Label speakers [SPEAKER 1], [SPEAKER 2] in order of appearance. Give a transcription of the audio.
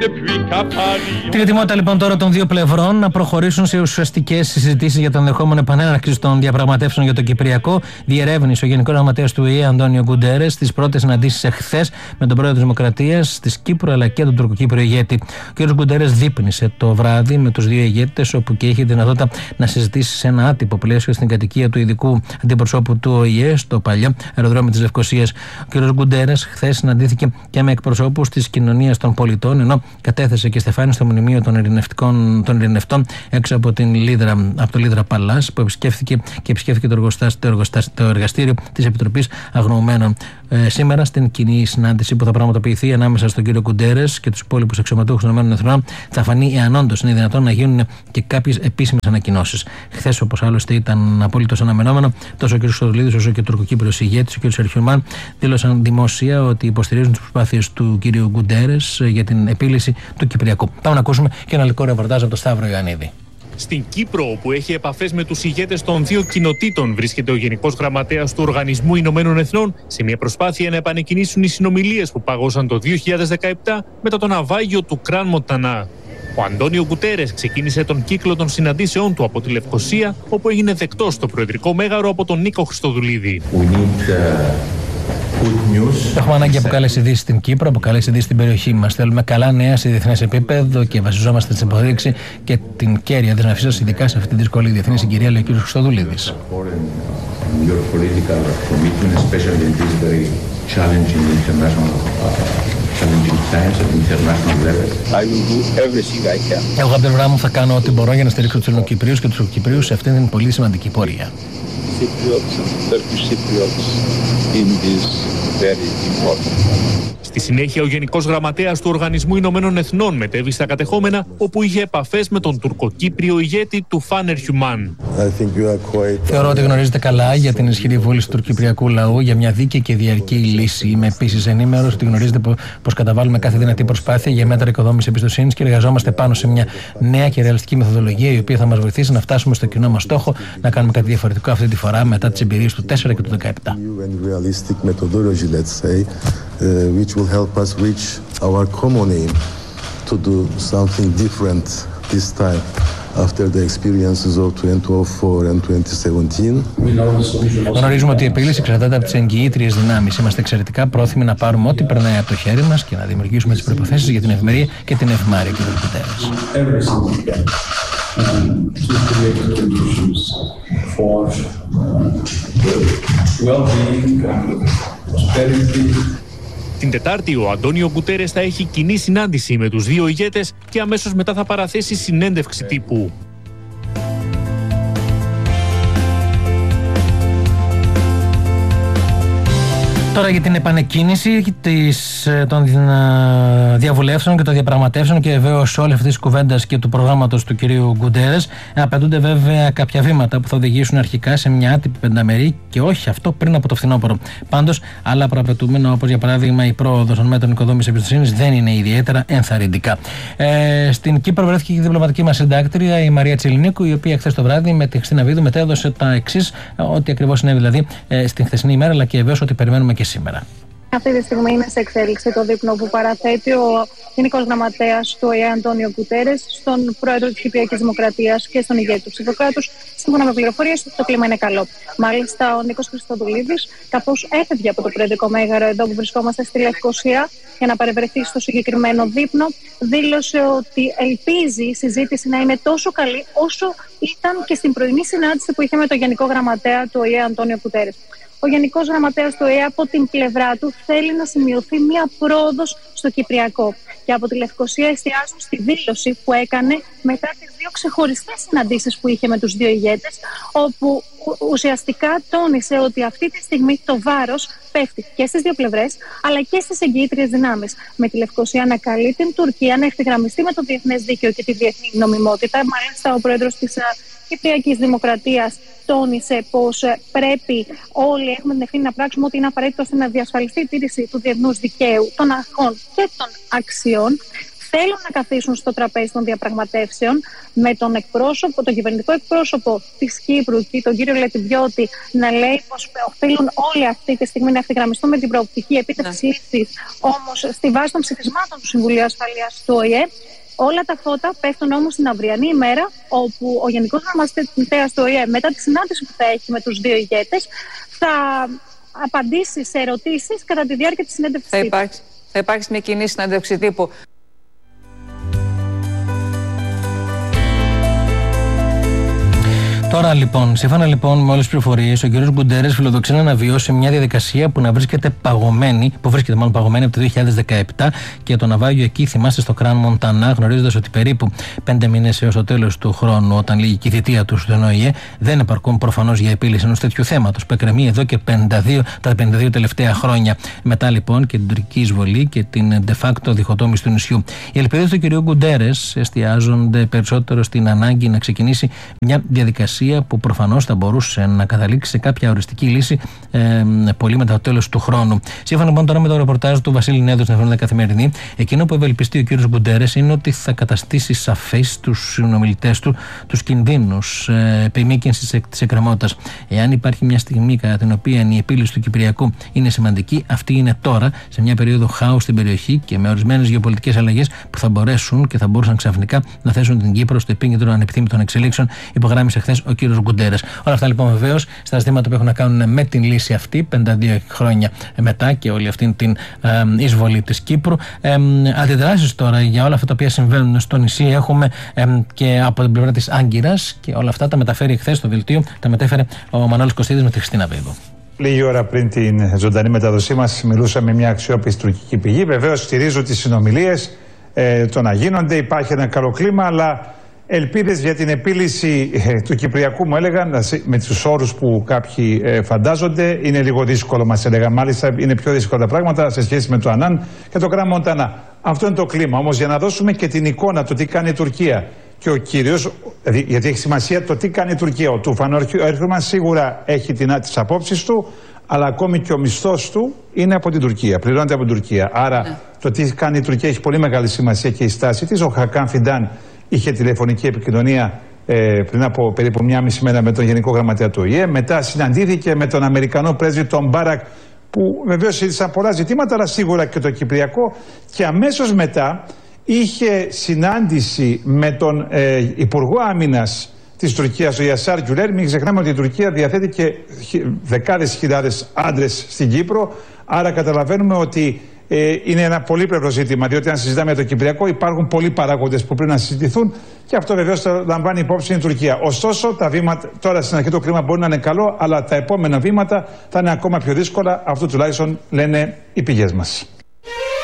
[SPEAKER 1] Την ετοιμότητα λοιπόν τώρα των δύο πλευρών να προχωρήσουν σε ουσιαστικές συζητήσεις για τον ενδεχόμενο επανέναρξη των διαπραγματεύσεων για το Κυπριακό, διερεύνησε ο Γενικός Γραμματέας του ΟΗΕ Αντόνιο Γκουντέρες στις πρώτες συναντήσεις εχθές με τον πρόεδρο της Δημοκρατίας της Κύπρου αλλά και τον τουρκοκύπριο ηγέτη. Ο κ. Γκουντέρες δείπνησε το βράδυ με τους δύο ηγέτες, όπου και είχε δυνατότητα να συζητήσει σε ένα άτυπο πλαίσιο στην κατοικία του ειδικού αντιπροσώπου του ΟΗΕ στο παλιό αεροδρόμιο της Λευκωσίας. Ο κ. Γκουντέρες χθες συναντήθηκε και με εκπροσώπους της κοινωνίας των πολιτών, ενώ κατέθεσε και στεφάνι στο μνημείο των ειρηνευτών έξω από το Λίδρα Παλάς, που επισκέφθηκε το εργαστήριο της Επιτροπής Αγνοωμένων. Σήμερα, στην κοινή συνάντηση που θα πραγματοποιηθεί ανάμεσα στον κύριο Γκουντέρες και τους υπόλοιπους αξιωματούχους των ΗΠΑ, θα φανεί εάν όντως είναι δυνατόν να γίνουν και κάποιες επίσημες ανακοινώσεις. Χθες, όπως άλλωστε ήταν απόλυτος αναμενόμενο, τόσο ο κ. Χρυστοδουλίδης όσο και ο τουρκοκύπριος ηγέτης, ο κ. Ερχιουμάν, δήλωσαν δημόσια ότι υποστηρίζουν τις προσπάθειες του κ. Γκουντέρες για την επίλυση του Κυπριακού. Πάμε να ακούσουμε και ένα υλικό ρεπορτάζ από τον Σταύρο Ιωαννίδη.
[SPEAKER 2] Στην Κύπρο, όπου έχει επαφές με τους ηγέτες των δύο κοινοτήτων, βρίσκεται ο Γενικός Γραμματέας του Οργανισμού Ηνωμένων Εθνών σε μια προσπάθεια να επανεκκινήσουν οι συνομιλίες που πάγωσαν το 2017 μετά το ναυάγιο του Κραν Μοντανά. Ο Αντόνιο Γκουντέρες ξεκίνησε τον κύκλο των συναντήσεών του από τη Λευκωσία, όπου έγινε δεκτός στο Προεδρικό Μέγαρο από τον Νίκο Χρυστοδουλίδη.
[SPEAKER 1] Έχουμε ανάγκη από καλές ειδήσεις στην Κύπρο, από καλές ειδήσεις στην περιοχή μας. Θέλουμε καλά νέα σε διεθνές επίπεδο και βασιζόμαστε στην υποστήριξη και την κέρια δεσμευσή σας, ειδικά σε αυτή τη δύσκολη διεθνή συγκυρία, λέει ο κ. Χρυστοδουλίδης. Εγώ από την πλευρά μου θα κάνω ό,τι μπορώ για να στηρίξω τους Ελληνοκυπρίους και τους Τουρκοκυπρίους σε αυτήν την πολύ σημαντική πορεία.
[SPEAKER 2] Στη συνέχεια, ο Γενικός Γραμματέας του Οργανισμού Ηνωμένων Εθνών μετέβη στα κατεχόμενα, όπου είχε επαφές με τον τουρκοκύπριο ηγέτη του Φαν Ερχιουμάν.
[SPEAKER 1] Θεωρώ ότι γνωρίζετε καλά για την ισχυρή βούληση του τουρκοκυπριακού λαού για μια δίκαιη και διαρκή λύση. Είμαι επίσης ενήμερος ότι γνωρίζετε πως καταβάλουμε κάθε δυνατή προσπάθεια για μέτρα οικοδόμησης εμπιστοσύνης και εργαζόμαστε πάνω σε μια νέα και ρεαλιστική μεθοδολογία, η οποία θα μας βοηθήσει να φτάσουμε στο κοινό μας στόχο να κάνουμε κάτι διαφορετικό αυτή τη φορά μετά τις εμπειρίες του 4 και του 17.
[SPEAKER 3] Which will help us reach our common aim to do something different this time after the experiences of 2004 and 2017.
[SPEAKER 1] Γνωρίζουμε ότι η επίλυση εξαρτάται από τις εγγυήτριες δυνάμεις. Είμαστε εξαιρετικά πρόθυμοι να πάρουμε ό,τι περνάει από το χέρι μας και να δημιουργήσουμε τις προϋποθέσεις για την ευημερία και την ευμάρεια του Γκουντέρες.
[SPEAKER 2] Την Τετάρτη, ο Αντόνιο Γκουντέρες θα έχει κοινή συνάντηση με τους δύο ηγέτες και αμέσως μετά θα παραθέσει συνέντευξη τύπου.
[SPEAKER 1] Τώρα για την επανεκκίνηση των διαβουλεύσεων και των διαπραγματεύσεων και βεβαίως όλη αυτή τη κουβέντα και του προγράμματος του κυρίου Γκουντέρες, απαιτούνται βέβαια κάποια βήματα που θα οδηγήσουν αρχικά σε μια άτυπη πενταμερή και όχι αυτό πριν από το φθινόπωρο. Πάντως, άλλα προαπαιτούμενα, όπως για παράδειγμα η πρόοδος των μέτρων οικοδόμησης εμπιστοσύνης, δεν είναι ιδιαίτερα ενθαρρυντικά. Στην Κύπρο βρέθηκε και η διπλωματική μας συντάκτρια, η Μαρία Τσιλινίκου, η οποία χθες το βράδυ με τη Χριστίνα Βίδου μετέδωσε τα εξής, ό,τι ακριβώς συνέβη δηλαδή στην χθεσινή ημέρα, αλλά και βεβαίως ότι περιμένουμε και σήμερα.
[SPEAKER 4] Αυτή τη στιγμή είναι σε εξέλιξη το δείπνο που παραθέτει ο Γενικός Γραμματέας του ΟΗΕ Αντόνιο Γκουντέρες στον Πρόεδρο της Κυπριακής Δημοκρατίας και στον ηγέτη του ψηφοκράτους. Σύμφωνα με πληροφορίες, το κλίμα είναι καλό. Μάλιστα, ο Νίκος Χρυστοδουλίδης, καθώς έφευγε από το Προεδρικό Μέγαρο εδώ που βρισκόμαστε στη Λευκωσία για να παρευρεθεί στο συγκεκριμένο δείπνο, δήλωσε ότι ελπίζει η συζήτηση να είναι τόσο καλή όσο ήταν και στην πρωινή συνάντηση που είχε με τον Γενικό Γραμματέα του ΟΗΕ Αντόνιο Γκουντέρες. Ο Γενικός Γραμματέας του ΟΗΕ από την πλευρά του θέλει να σημειωθεί μία πρόοδος στο Κυπριακό. Και από τη Λευκωσία εστιάζουν στη δήλωση που έκανε μετά τις δύο ξεχωριστές συναντήσεις που είχε με τους δύο ηγέτες, όπου ουσιαστικά τόνισε ότι αυτή τη στιγμή το βάρος πέφτει και στις δύο πλευρές, αλλά και στις εγγυήτριες δυνάμεις. Με τη Λευκωσία να καλεί την Τουρκία να ευθυγραμμιστεί με το διεθνές δίκαιο και τη διεθνή νομιμότητα. Μάλιστα, ο πρόεδρος της Κυπριακής Δημοκρατίας τόνισε πως πρέπει όλοι έχουμε την ευθύνη να πράξουμε ό,τι είναι απαραίτητο ώστε να διασφαλιστεί η τήρηση του διεθνούς δικαίου, των αρχών και των αξιών. θέλουν να καθίσουν στο τραπέζι των διαπραγματεύσεων με τον κυβερνητικό εκπρόσωπο της Κύπρου και τον κύριο Λετιβιώτη να λέει πως οφείλουν όλοι αυτή τη στιγμή να ευθυγραμμιστούν με την προοπτική επίτευξη λύσης, όμως στη βάση των ψηφισμάτων του Συμβουλίου Ασφαλείας του ΟΗΕ. Όλα τα φώτα πέφτουν όμως την αυριανή ημέρα, όπου ο Γενικός Γραμματέας του ΟΗΕ, μετά τη συνάντηση που θα έχει με τους δύο ηγέτες, θα απαντήσει σε ερωτήσεις κατά τη διάρκεια της συνέντευξης τύπου.
[SPEAKER 5] Θα υπάρξει μια κοινή συνέντευξη τύπου.
[SPEAKER 1] Τώρα λοιπόν, σύμφωνα λοιπόν με όλες τις πληροφορίες, ο κ. Γκουντέρες φιλοδοξεί να αναβιώσει μια διαδικασία που βρίσκεται παγωμένη από το 2017 και το ναυάγιο εκεί, θυμάστε, στο Κραν Μοντανά, γνωρίζοντας ότι περίπου 5 μήνες έως το τέλος του χρόνου, όταν λύγει η θητεία του στον ΟΗΕ, δεν επαρκούν προφανώς για επίλυση ενός τέτοιου θέματος που εκκρεμεί εδώ και τα 52 τελευταία χρόνια. Μετά λοιπόν και την τουρκική εισβολή και την de facto διχοτόμηση του νησιού. Οι ελπίδες του κ. Γκουντέρες εστιάζονται περισσότερο στην ανάγκη να ξεκινήσει μια διαδικασία που προφανώς θα μπορούσε να καταλήξει σε κάποια οριστική λύση πολύ μετά το τέλος του χρόνου. Σύμφωνα λοιπόν τώρα με το ρεπορτάζ του Βασίλη Νέδου στην Εφημερίδα Καθημερινή, εκείνο που ευελπιστεί ο κ. Γκουντέρες είναι ότι θα καταστήσει σαφές στους συνομιλητές του τους κινδύνους επιμήκυνσης της εκκρεμότητας. Εάν υπάρχει μια στιγμή κατά την οποία η επίλυση του Κυπριακού είναι σημαντική, αυτή είναι τώρα, σε μια περίοδο χάους στην περιοχή και με ορισμένες γεωπολιτικές αλλαγές που θα μπορούσαν ξαφνικά να θέσουν την Κύπρο στο επίκεντρο ανεπιθύμητων εξελίξεων, υπογράμμισε χθες ο κύριος Γκουντέρες. Όλα αυτά λοιπόν βεβαίως στα ζητήματα που έχουν να κάνουν με την λύση αυτή, 52 χρόνια μετά και όλη αυτή την εισβολή της Κύπρου. Αντιδράσεις τώρα για όλα αυτά τα οποία συμβαίνουν στο νησί έχουμε και από την πλευρά της Άγκυρας, και όλα αυτά τα μεταφέρει χθες στο δελτίο, τα μετέφερε ο Μανώλης Κωστίδης με τη Χριστίνα Βέιδο.
[SPEAKER 6] Λίγη ώρα πριν την ζωντανή μεταδοσή μας, μιλούσα με μια αξιόπιστη τουρκική πηγή. Βεβαίως στηρίζω τις συνομιλίες, το να γίνονται, υπάρχει ένα καλό κλίμα, αλλά ελπίδες για την επίλυση του Κυπριακού, μου έλεγαν, με τους όρους που κάποιοι φαντάζονται, είναι λίγο δύσκολο, μας έλεγαν. Μάλιστα είναι πιο δύσκολα τα πράγματα σε σχέση με το Ανάν και το Κραν Μοντανά. Αυτό είναι το κλίμα. Όμως για να δώσουμε και την εικόνα, το τι κάνει η Τουρκία και ο κύριος, γιατί έχει σημασία το τι κάνει η Τουρκία. Ο Τούφαν Ερχόμαν σίγουρα έχει τις απόψεις του, αλλά ακόμη και ο μισθός του είναι από την Τουρκία, πληρώνεται από την Τουρκία. Άρα το τι κάνει η Τουρκία έχει πολύ μεγάλη σημασία και η στάση της. Ο Χακάν Φιντάν είχε τηλεφωνική επικοινωνία πριν από περίπου 1,5 μέρα με τον Γενικό Γραμματέα του ΟΗΕ. Μετά συναντήθηκε με τον Αμερικανό πρέσβη τον Μπάρακ, που βεβαίως συζήτησαν πολλά ζητήματα, αλλά σίγουρα και το Κυπριακό. Και αμέσως μετά είχε συνάντηση με τον Υπουργό Άμυνας της Τουρκίας, ο Γιασάρ Γκιουλέρ. Μην ξεχνάμε ότι η Τουρκία διαθέτει και δεκάδες χιλιάδες άντρες στην Κύπρο. Άρα καταλαβαίνουμε ότι είναι ένα πολύπλευρο ζήτημα, διότι αν συζητάμε για το Κυπριακό υπάρχουν πολλοί παράγοντες που πρέπει να συζητηθούν και αυτό βεβαίως το λαμβάνει υπόψη η Τουρκία. Ωστόσο, τα βήματα, τώρα στην αρχή το κλίμα μπορεί να είναι καλό, αλλά τα επόμενα βήματα θα είναι ακόμα πιο δύσκολα. Αυτό τουλάχιστον λένε οι πηγές μας.